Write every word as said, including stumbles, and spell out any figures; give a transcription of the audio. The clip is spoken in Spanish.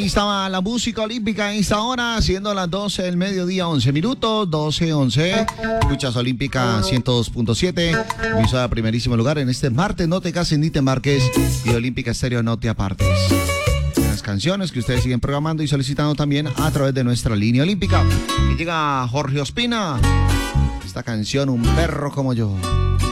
Ahí estaba la música olímpica en esta hora, siendo las doce del mediodía, once minutos, doce, once. Escuchas Olímpica ciento dos punto siete, emisora primerísimo lugar en este martes. No te cases ni te embarques y Olímpica Estéreo no te apartes. Las canciones que ustedes siguen programando y solicitando también a través de nuestra línea olímpica. Y llega Jorge Ospina, esta canción, Un perro como yo.